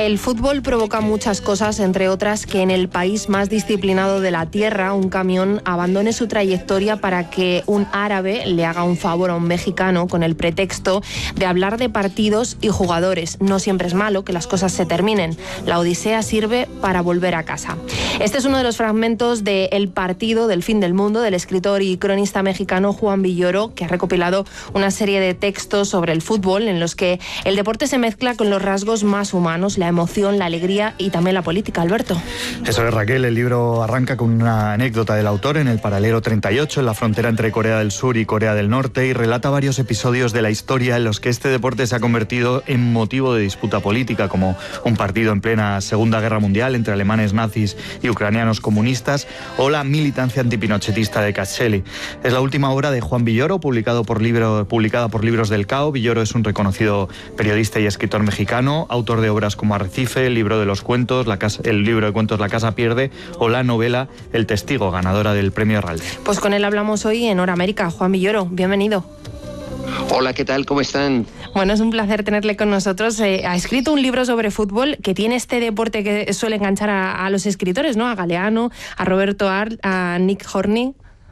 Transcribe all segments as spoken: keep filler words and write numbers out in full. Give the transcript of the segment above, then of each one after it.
El fútbol provoca muchas cosas, entre otras que en el país más disciplinado de la tierra, un camión abandone su trayectoria para que un árabe le haga un favor a un mexicano con el pretexto de hablar de partidos y jugadores. No siempre es malo que las cosas se terminen. La odisea sirve para volver a casa. Este es uno de los fragmentos de El partido del fin del mundo del escritor y cronista mexicano Juan Villoro, que ha recopilado una serie de textos sobre el fútbol en los que el deporte se mezcla con los rasgos más humanos, la emoción, la alegría y también la política. Alberto. Eso es, Raquel. El libro arranca con una anécdota del autor en el paralelo treinta y ocho, en la frontera entre Corea del Sur y Corea del Norte, y relata varios episodios de la historia en los que este deporte se ha convertido en motivo de disputa política, como un partido en plena Segunda Guerra Mundial entre alemanes nazis y ucranianos comunistas, o la militancia antipinochetista de Katseli. Es la última obra de Juan Villoro, publicado por libro, publicada por Libros del Cao. Villoro es un reconocido periodista y escritor mexicano, autor de obras como Arrecife, el libro de los cuentos, la casa, el libro de cuentos La Casa Pierde, o la novela El Testigo, ganadora del premio Herralde. Pues con él hablamos hoy en Hora América. Juan Villoro, bienvenido. Hola, ¿qué tal? ¿Cómo están? Bueno, es un placer tenerle con nosotros. Eh, ha escrito un libro sobre fútbol que tiene este deporte que suele enganchar a, a los escritores, ¿no? A Galeano, a Roberto Arlt, a Nick Hornby.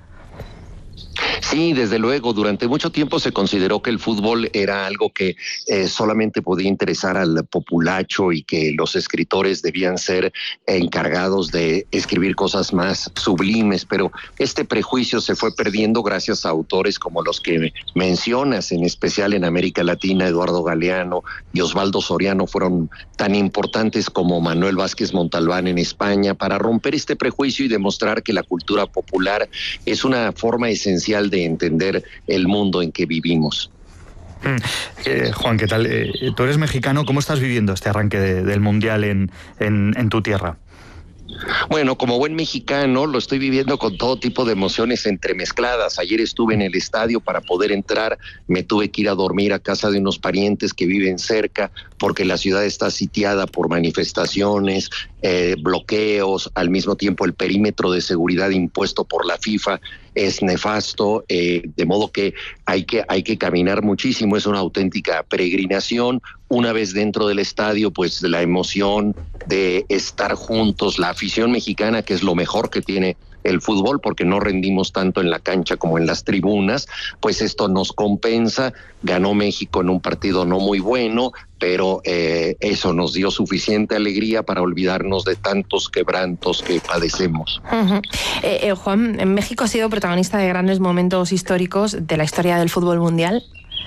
Sí, desde luego. Durante mucho tiempo se consideró que el fútbol era algo que eh, solamente podía interesar al populacho y que los escritores debían ser encargados de escribir cosas más sublimes, pero este prejuicio se fue perdiendo gracias a autores como los que mencionas, en especial en América Latina. Eduardo Galeano y Osvaldo Soriano fueron tan importantes como Manuel Vázquez Montalbán en España para romper este prejuicio y demostrar que la cultura popular es una forma esencial de entender el mundo en que vivimos. Eh, Juan, ¿qué tal? Eh, tú eres mexicano, ¿cómo estás viviendo este arranque de, del Mundial en, en, en tu tierra? Bueno, como buen mexicano lo estoy viviendo con todo tipo de emociones entremezcladas. Ayer estuve en el estadio. Para poder entrar me tuve que ir a dormir a casa de unos parientes que viven cerca, porque la ciudad está sitiada por manifestaciones, eh, bloqueos. Al mismo tiempo el perímetro de seguridad impuesto por la FIFA es nefasto, eh, de modo que hay que hay que caminar muchísimo. Es una auténtica peregrinación. Una vez dentro del estadio, pues la emoción de estar juntos, la afición mexicana, que es lo mejor que tiene el fútbol, porque no rendimos tanto en la cancha como en las tribunas, pues esto nos compensa. Ganó México en un partido no muy bueno, pero eh, eso nos dio suficiente alegría para olvidarnos de tantos quebrantos que padecemos. Uh-huh. eh, eh, Juan, México ha sido protagonista de grandes momentos históricos de la historia del fútbol mundial.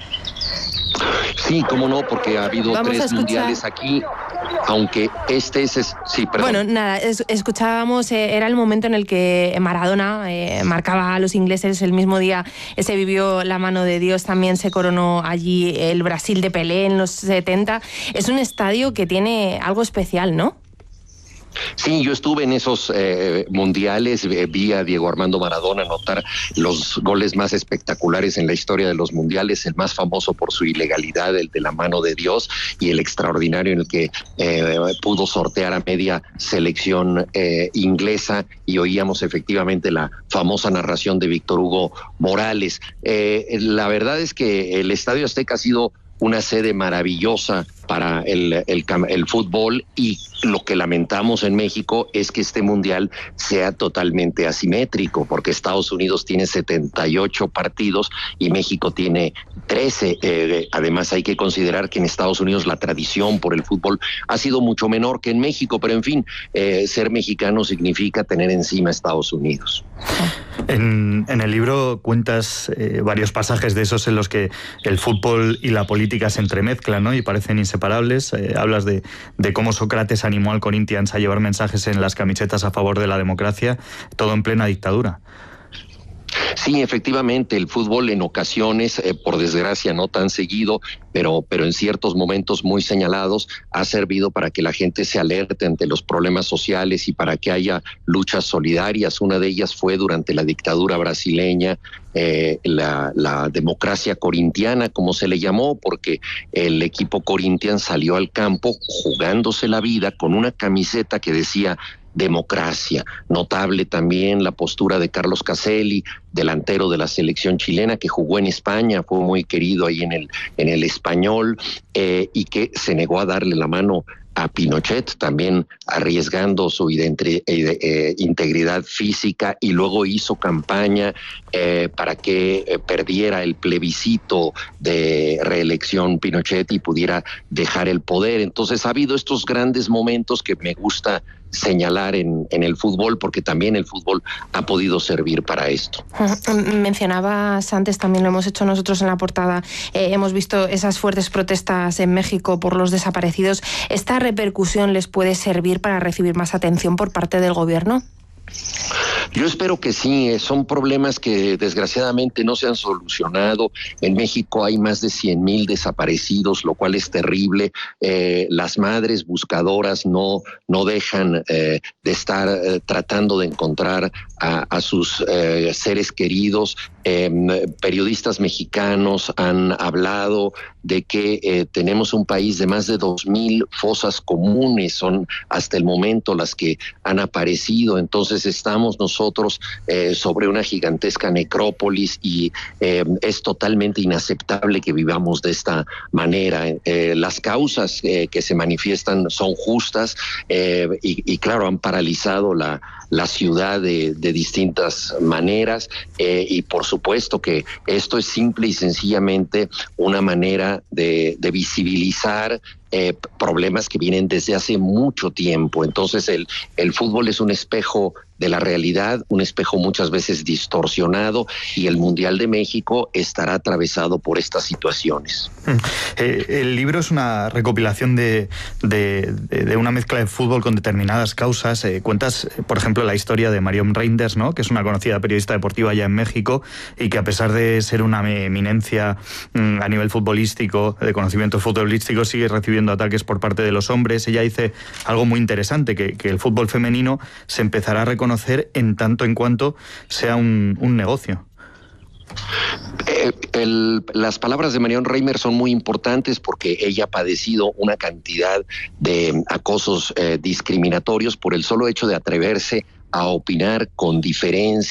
Sí, cómo no, porque ha habido Vamos tres mundiales aquí, aunque este es... es sí, perdón. Bueno, nada, es, escuchábamos, eh, era el momento en el que Maradona eh, marcaba a los ingleses. El mismo día eh, se vivió la mano de Dios, también se coronó allí el Brasil de Pelé en los setenta. Es un estadio que tiene algo especial, ¿no? Sí, yo estuve en esos eh, mundiales, eh, vi a Diego Armando Maradona anotar los goles más espectaculares en la historia de los mundiales, el más famoso por su ilegalidad, el de la mano de Dios, y el extraordinario en el que eh, pudo sortear a media selección eh, inglesa, y oíamos efectivamente la famosa narración de Víctor Hugo Morales. Eh, la verdad es que el Estadio Azteca ha sido una sede maravillosa para el, el, el fútbol, y lo que lamentamos en México es que este mundial sea totalmente asimétrico, porque Estados Unidos tiene setenta y ocho partidos y México tiene trece. Eh, además hay que considerar que en Estados Unidos la tradición por el fútbol ha sido mucho menor que en México, pero en fin, eh, ser mexicano significa tener encima a Estados Unidos. En, en el libro cuentas eh, varios pasajes de esos en los que el fútbol y la política se entremezclan, ¿no? Y parecen inseparables. Eh, hablas de, de cómo Sócrates animó al Corinthians a llevar mensajes en las camisetas a favor de la democracia, todo en plena dictadura. Sí, efectivamente, el fútbol en ocasiones, eh, por desgracia no tan seguido, pero, pero en ciertos momentos muy señalados, ha servido para que la gente se alerte ante los problemas sociales y para que haya luchas solidarias. Una de ellas fue durante la dictadura brasileña, eh, la, la democracia corintiana, como se le llamó, porque el equipo Corinthians salió al campo jugándose la vida con una camiseta que decía democracia. Notable también la postura de Carlos Caselli, delantero de la selección chilena, que jugó en España, fue muy querido ahí en el, en el Español, eh, y que se negó a darle la mano a Pinochet, también arriesgando su identi- eh, integridad física, y luego hizo campaña eh, para que eh, perdiera el plebiscito de reelección Pinochet y pudiera dejar el poder. Entonces ha habido estos grandes momentos que me gusta señalar en, en el fútbol, porque también el fútbol ha podido servir para esto. Mencionabas antes, también lo hemos hecho nosotros en la portada, eh, hemos visto esas fuertes protestas en México por los desaparecidos. ¿Esta repercusión les puede servir para recibir más atención por parte del gobierno? Yo espero que sí. Son problemas que desgraciadamente no se han solucionado. En México hay más de cien mil desaparecidos, lo cual es terrible. Eh, las madres buscadoras no, no dejan eh, de estar eh, tratando de encontrar a, a sus eh, seres queridos. Eh, periodistas mexicanos han hablado de que eh, tenemos un país de más de dos mil fosas comunes, son hasta el momento las que han aparecido. Entonces estamos nosotros eh, sobre una gigantesca necrópolis y eh, es totalmente inaceptable que vivamos de esta manera. Eh, las causas eh, que se manifiestan son justas eh, y, y claro, han paralizado la, la ciudad de, de distintas maneras eh, y por supuesto que esto es simple y sencillamente una manera de, de visibilizar Eh, problemas que vienen desde hace mucho tiempo. Entonces el, el fútbol es un espejo de la realidad, un espejo muchas veces distorsionado, y el Mundial de México estará atravesado por estas situaciones. Eh, el libro es una recopilación de, de, de una mezcla de fútbol con determinadas causas. Eh, cuentas, por ejemplo, la historia de Marion Reinders, ¿no?, que es una conocida periodista deportiva allá en México y que, a pesar de ser una eminencia mm, a nivel futbolístico, de conocimiento futbolístico, sigue recibiendo ataques por parte de los hombres. Ella dice algo muy interesante, que, que el fútbol femenino se empezará a reconocer en tanto en cuanto sea un, un negocio. Eh, el, las palabras de Marion Reinders son muy importantes porque ella ha padecido una cantidad de acosos eh, discriminatorios por el solo hecho de atreverse a opinar con diferencia